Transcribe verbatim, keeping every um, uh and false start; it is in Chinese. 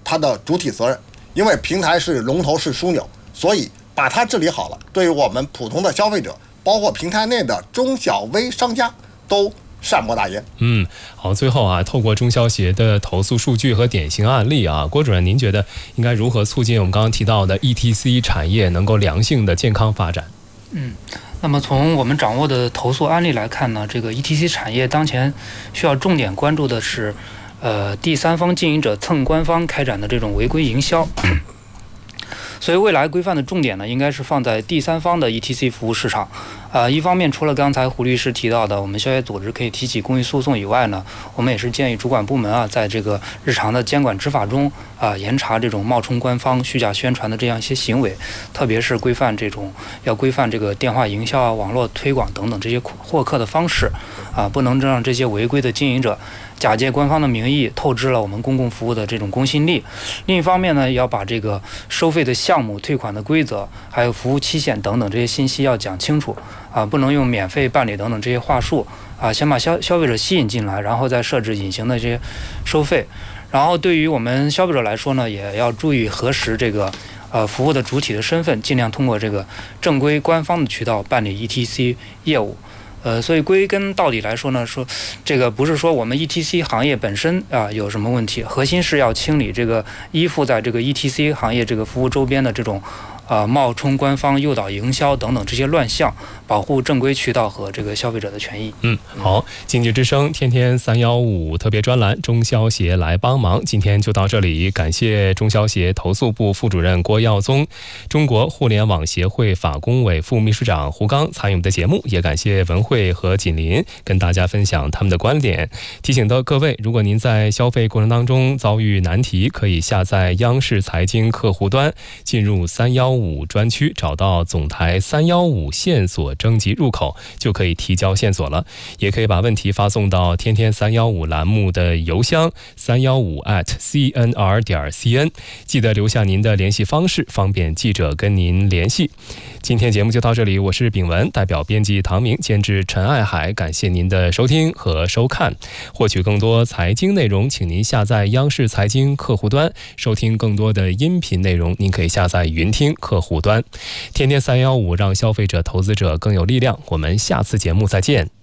它的主体责任，因为平台是龙头是枢纽，所以把它治理好了，对于我们普通的消费者，包括平台内的中小微商家都善莫大焉。 嗯，好，最后啊，透过中消协的投诉数据和典型案例啊，郭主任，您觉得应该如何促进我们刚刚提到的 E T C 产业能够良性的健康发展？ 嗯，那么从我们掌握的投诉案例来看呢，这个 E T C 产业当前需要重点关注的是，呃，第三方经营者蹭官方开展的这种违规营销。所以未来规范的重点呢，应该是放在第三方的 E T C 服务市场。呃，一方面除了刚才胡律师提到的，我们消协组织可以提起公益诉讼以外呢，我们也是建议主管部门啊，在这个日常的监管执法中啊、呃，严查这种冒充官方、虚假宣传的这样一些行为，特别是规范这种要规范这个电话营销啊、网络推广等等这些获客的方式啊，不能让这些违规的经营者假借官方的名义透支了我们公共服务的这种公信力。另一方面呢，也要把这个收费的项目、退款的规则，还有服务期限等等这些信息要讲清楚啊，不能用免费办理等等这些话术啊，先把消消费者吸引进来，然后再设置隐形的这些收费。然后对于我们消费者来说呢，也要注意核实这个呃服务的主体的身份，尽量通过这个正规官方的渠道办理 E T C 业务。呃，所以归根到底来说呢，说这个不是说我们 E T C 行业本身啊有什么问题，核心是要清理这个依附在这个 E T C 行业这个服务周边的这种啊、呃、冒充官方、诱导营销等等这些乱象，保护正规渠道和这个消费者的权益。 嗯，好，经济之声天天三幺五特别专栏，中消协来帮忙，今天就到这里，感谢中消协投诉部副主任郭耀宗，中国互联网协会法工委副秘书长胡刚参与我们的节目，也感谢文慧和锦麟跟大家分享他们的观点。提醒到各位，如果您在消费过程当中遭遇难题，可以下载央视财经客户端，进入三幺五专区，找到总台三幺五线索征集入口，就可以提交线索了。也可以把问题发送到天天三幺五栏目的邮箱三幺五 at c n r 点 c n， 记得留下您的联系方式，方便记者跟您联系。今天节目就到这里，我是炳文，代表编辑唐明，监制陈爱海，感谢您的收听和收看。获取更多财经内容，请您下载央视财经客户端，收听更多的音频内容，您可以下载云听客户端。天天三幺五，让消费者、投资者更有力量。我们下次节目再见。